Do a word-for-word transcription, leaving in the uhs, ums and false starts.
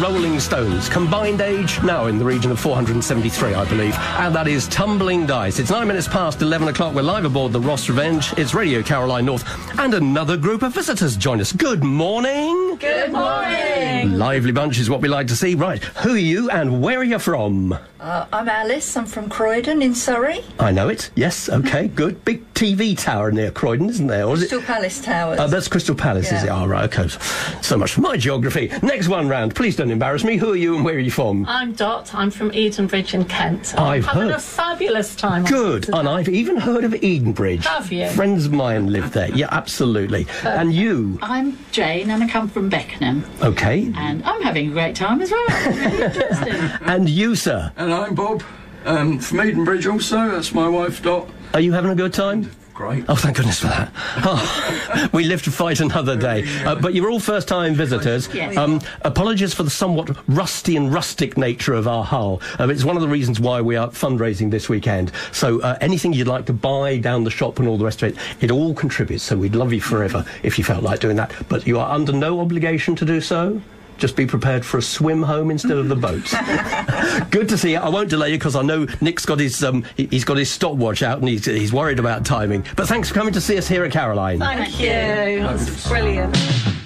Rolling Stones. Combined age now in the region of four hundred seventy-three, I believe. And that is Tumbling Dice. It's nine minutes past eleven o'clock. We're live aboard the Ross Revenge. It's Radio Caroline North. And another group of visitors join us. Good morning. Good morning. Lively bunch is what we like to see. Right, who are you and where are you from? Uh, I'm Alice. I'm from Croydon in Surrey. I know it. Yes, OK, good. Big T V tower near Croydon, isn't there? Or is Crystal it? Palace Towers. Oh, that's Crystal Palace, Yeah. is it? Oh, right, OK. So much for my geography. Next one round. Please don't embarrass me. Who are you and where are you from? I'm Dot. I'm from Edenbridge in Kent. I've I'm having heard. a fabulous time. Good. And I've even heard of Edenbridge. Have you? Friends of mine live there. Yeah, absolutely. And you? I'm Jane and I come from Beckenham OK. and I'm having a great time as well. It's really interesting. And you, sir? And I'm Bob, um, from Edenbridge also. That's my wife, Dot. Are you having a good time? Great. Oh, thank goodness for that. Oh, we live to fight another day. Uh, but you're all first-time visitors. Yes. Um, apologies for the somewhat rusty and rustic nature of our hull. Um, it's one of the reasons why we are fundraising this weekend. So uh, anything you'd like to buy down the shop and all the rest of it, it all contributes. So we'd love you forever if you felt like doing that. But you are under no obligation to do so. Just be prepared for a swim home instead of the boat. Good to see you. I won't delay you because I know Nick's got his um, he, he's got his stopwatch out and he's he's worried about timing. But thanks for coming to see us here at Caroline. Thank you. That's brilliant.